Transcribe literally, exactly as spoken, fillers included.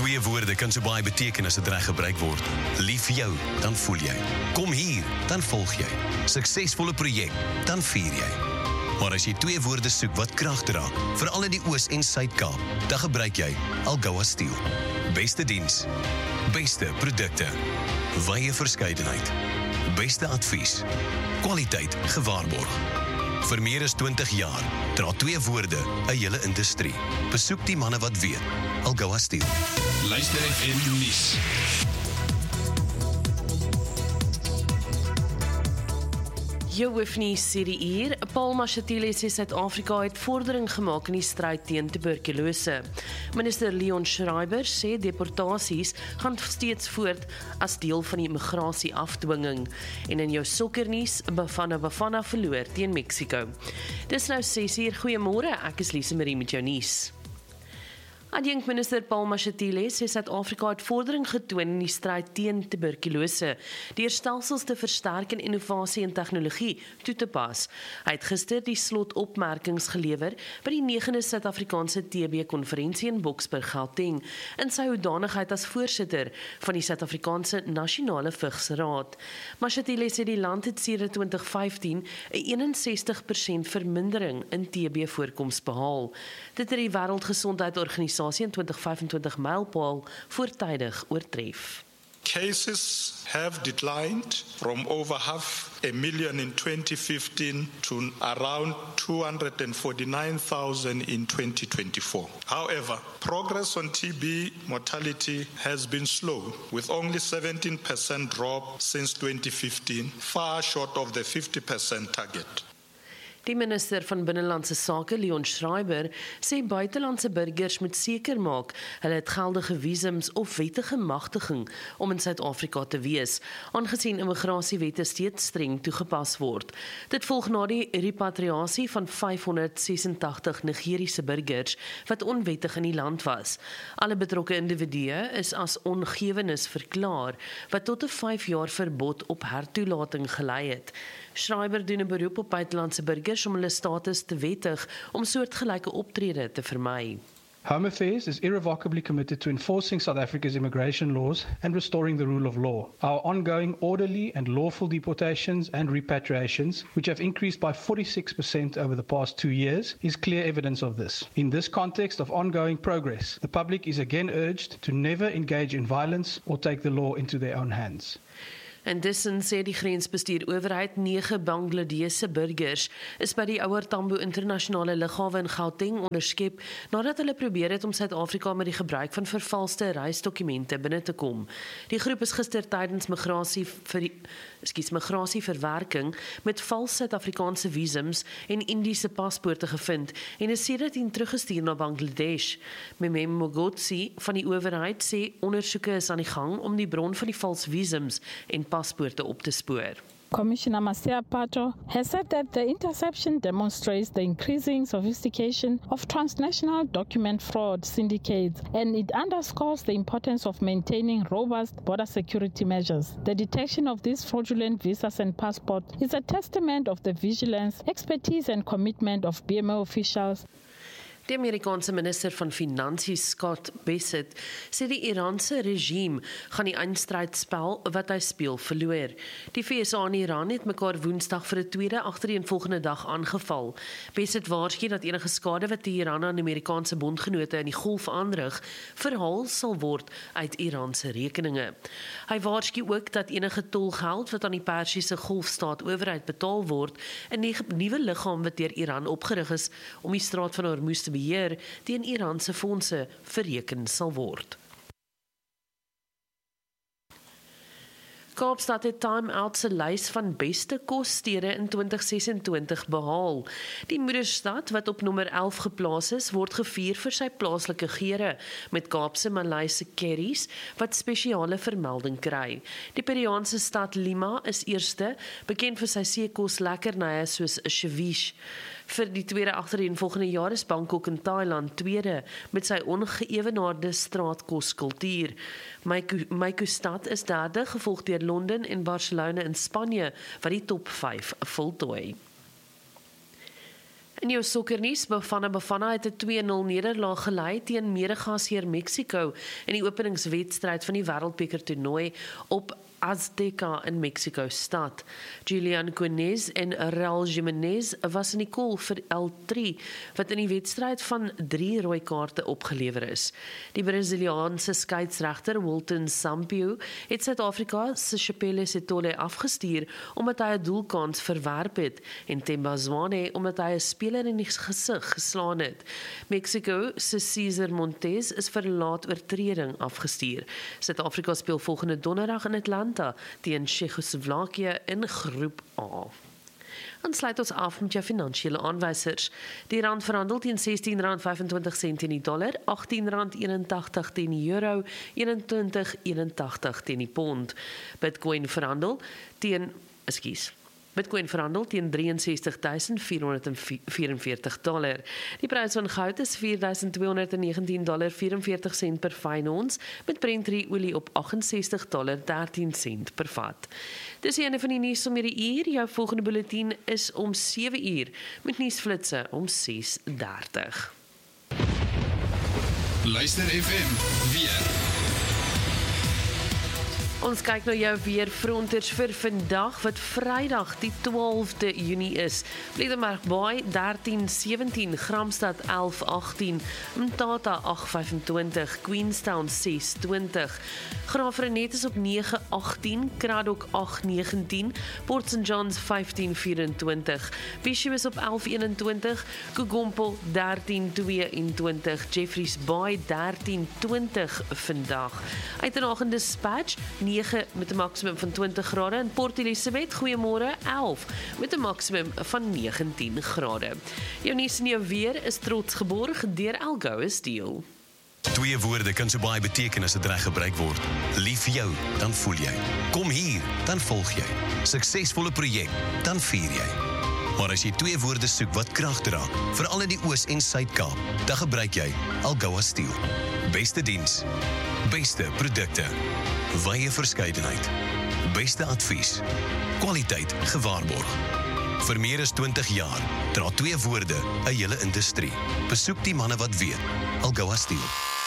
Twee woorde kan so baie beteken as dit reg gebruik word. Lief vir jou, dan voel jy. Kom hier, dan volg jy. Suksesvolle projek, dan vier jy. Maar as jy twee woorde soek wat krag dra, veral in die Oos- en Suid-Kaap, dan gebruik jy Algoa Steel. Beste diens, beste produkte, wye verskeidenheid, beste advies, kwaliteit gewaarborg. Vir meer as twintig jaar dra twee woorde 'n hele industrie. Besoek die manne wat weet. Algoa Steel. Luister F M nuus. Jou hoofnuus sê die uur, Paul Mashatile sê Suid-Afrika het vordering gemaak in die stryd teen tuberkulose. Minister Leon Schreiber sê deportasies gaan steeds voort as deel van die immigrasie-afdwinging. En in jou sokkernuus, Bafana Bafana verloor teen Mexico. Dis nou ses uur, goeiemôre, ek is Lise Marie met jou nuus. Adjunkminister Paul Mashatile sê Suid-Afrika het vordering getoon in die stryd teen tuberkulose deur stelsels te versterk en innovasie en tegnologie toe te pas. Hy het gister die slotopmerkings gelewer by die negende Suid-Afrikaanse T B-konferensie in Boksburg, Gauteng, in sy hoedanigheid as voorsitter van die Suid-Afrikaanse Nasionale Vigsraad. Mashatile sê die land het sedert twintig vyftien 'n eenensestig persent vermindering in T B-voorkoms behaal. Dit het die Wêreldgesondheidsorganisasie in twintig vyfentwintig mylpaal voortydig oortref. Cases have declined from over half a million in twenty fifteen to around two hundred forty-nine thousand in twenty twenty-four. However, progress on T B mortality has been slow, with only seventeen percent drop since twenty fifteen, far short of the fifty percent target. Die minister van Binnelandse Sake, Leon Schreiber, sê buitelandse burgers moet seker maak hulle het geldige visums of wettige magtiging om in Suid-Afrika te wees, aangesien immigrasiewette steeds streng toegepas word. Dit volg na die repatriasie van vyfhonderdsesentagtig Nigeriese burgers wat onwettig in die land was. Alle betrokke individue is as ongewenis verklaar, wat tot 'n vyf jaar verbod op hertoelating gelei het. Schreiber doen 'n beroep op buitelandse burgers om hulle status te wettig om soortgelyke optrede te vermy. Home Affairs is irrevocably committed to enforcing South Africa's immigration laws and restoring the rule of law. Our ongoing orderly and lawful deportations and repatriations, which have increased by forty-six percent over the past two years, is clear evidence of this. In this context of ongoing progress, the public is again urged to never engage in violence or take the law into their own hands. Intussen sê die grensbestuur owerheid nege Bangladese burgers is by die Ouer Tambo internasionale lughawe in Gauteng onderskep nadat hulle probeer het om Suid-Afrika met die gebruik van vervalste reisdokumente binne te kom. Die groep is gister tydens migrasie vir ekskuus migrasieverwerking met vals Suid-Afrikaanse visums en Indiese paspoorte gevind en is sedertdien teruggestuur na Bangladesh. Memem Mogotsi van die owerheid sê ondersoeke is aan die gang om die bron van die vals visums en paspoorte op te spoor. Commissioner Masia Pato has said that the interception demonstrates the increasing sophistication of transnational document fraud syndicates, and it underscores the importance of maintaining robust border security measures. The detection of these fraudulent visas and passports is a testament of the vigilance, expertise and commitment of B M O officials. Die Amerikaanse minister van Finansies, Scott Bessent, sê die Iranse regime gaan die eindstrydspel wat hy speel verloor. Die V S A en Iran het mekaar Woensdag vir 'n tweede agtereenvolgende dag aangeval. Bessent waarsku dat enige skade wat Iran aan Amerikaanse bondgenote in die Golf aanrig, verhaal sal word uit Iranse rekeninge. Hy waarsku ook dat enige tolgeld wat aan die Persiese Golfstaat owerheid betaal word, 'n nuwe liggaam wat deur Iran opgerig is om die straat van Hormuz te beheer teen Iranse fondse verreken sal word. Kaapstad het Time Out se lys van beste kosstede in twintig sesentwintig behaal. Die moederstad, wat op nommer elf geplaas is, word gevier vir sy plaaslike geure, met Kaapse Maleise curries, wat spesiale vermelding kry. Die Peruaanse stad Lima is eerste, bekend vir sy seekos lekkernye soos ceviche. Vir die tweede agtereenvolgende jaar is Bangkok in Thailand tweede, met sy ongeëwenaarde straatkoskultuur. Mykostad is derde, gevolg deur Londen en Barcelona in Spanje, wat die top vyf voltooi. In jou sokkernuus, Bafana Bafana het 'n twee nul nederlaag gelei teen mede-gasheer Mexico in die openingswedstryd van die Wêreldbeker toernooi op Azteca in Mexico-stad. Julian Quinez en Raul Jimenez was in die koel vir L drie, wat in die wedstryd van drie rooi kaarte opgelewer is. Die Braziliaanse skeieregter Wilton Sampaio het Suid-Afrika se Chapelle Setole afgestuur omdat hy 'n doelkans verwerp het en Themba Zwane omdat hy 'n speler in die gesig geslaan het. Mexico se Cesar Montes is vir laat oortreding afgestuur. Suid-Afrika speel volgende donderdag in Atlanta teen Tsjechoslowakye in groep A. Dan sluit ons af met jou finansiële aanwysers. Die rand verhandel teen sestien rand vyfentwintig sent teen die dollar, agttien rand eenentagtig teen die euro, eenentwintig eenentagtig teen die pond. Bitcoin verhandel teen, ekskuus, Bitcoin verhandel teen drie en sestig duisend vier honderd vyf en veertig dollar. Die prys van goud is vier duisend tweehonderd negentien dollar vyf en veertig sent per fyn ons, met Brent olie op agt en sestig dollar dertien sent per vat. Dis die ene van die nuus om hierdie uur. Jou volgende bulletin is om sewe uur, met nuusflitse om ses dertig. Luister F M, weer. Ons kyk na jou weerfronters vir vandag, wat Vrydag die twaalfde Junie is. Pietermaritzburg Baai dertien sewentien, Gramstad elf agtien, Mthatha agt vyfentwintig, Queenstown ses twintig, Graafrenet is op nege agtien, Kraddock agt negentien, Port Saint Johns vyftien vyerentwintig, Bhisho is op elf eenentwintig, Kugompo dertien tweeëntwintig, Jeffreys Bay dertien twintig vandag. Uitenaag in Dispatch nege met 'n maksimum van twintig grade, en Port Elizabeth, goeiemôre, elf met 'n maksimum van negentien grade. Jou nuus en jou weer is trots geborg deur Algoa Steel. Twee woorde kan so baie beteken as dit reg gebruik word. Lief vir jou, dan voel jy. Kom hier, dan volg jy. Suksesvolle projek, dan vier jy. Maar as jy twee woorde soek wat krag dra, veral in die Oos- en Suid-Kaap, dan gebruik jy Algoa Steel. Beste diens, beste produkte, wye verskeidenheid, beste advies, kwaliteit gewaarborg. Vir meer as twintig jaar dra twee woorde 'n hele industrie. Besoek die manne wat weet. Algoa Steel.